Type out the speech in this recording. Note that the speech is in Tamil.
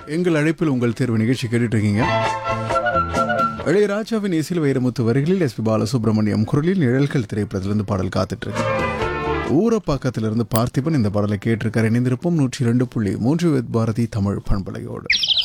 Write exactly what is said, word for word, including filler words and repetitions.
எங்கள் அழைப்பில் உங்கள் தேர்வு நிகழ்ச்சி கேட்டுட்டு இருக்கீங்க. இளையராஜாவின் இசையில் வைரமுத்து வரிகளில் எஸ் பி பாலசுப்ரமணியம் குரலில் நிழல்கள் திரைப்படத்திலிருந்து பாடல் காத்துட்டு இருக்கு. ஊரப்பாக்கத்திலிருந்து பார்த்திபன் இந்த பாடலை கேட்டிருக்கார். இணைந்திருப்போம் நூற்றி இரண்டு புள்ளி மூன்று பாரதி தமிழ் பண்பலையோடு.